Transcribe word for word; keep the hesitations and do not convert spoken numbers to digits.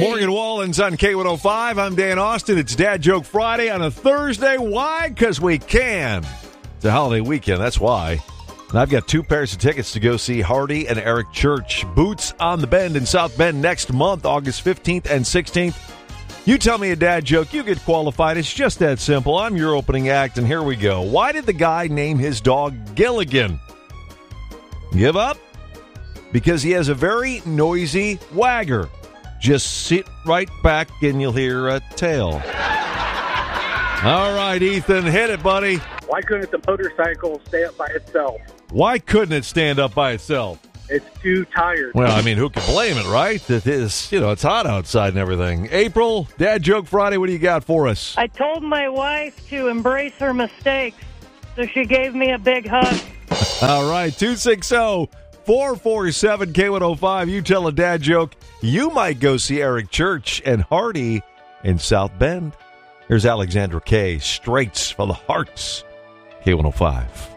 Morgan Wallens on K one oh five. I'm Dan Austin. It's Dad Joke Friday on a Thursday. Why? Because we can. It's a holiday weekend. That's why. And I've got two pairs of tickets to go see Hardy and Eric Church. Boots on the Bend in South Bend next month, August fifteenth and sixteenth. You tell me a dad joke, you get qualified. It's just that simple. I'm your opening act, and here we go. Why did the guy name his dog Gilligan? Give up? Because he has a very noisy wagger. Just sit right back and you'll hear a tail. All right, Ethan, hit it, buddy. Why couldn't the motorcycle stay up by itself? Why couldn't it stand up by itself? It's too tired. Well, I mean, who can blame it, right? It is, you know, it's hot outside and everything. April, Dad Joke Friday, what do you got for us? I told my wife to embrace her mistakes, so she gave me a big hug. All right, two six zero, four four seven, K one oh five. You tell a dad joke. You might go see Eric Church and Hardy in South Bend. Here's Alexandra Kay, Straits for the Hearts, K one oh five.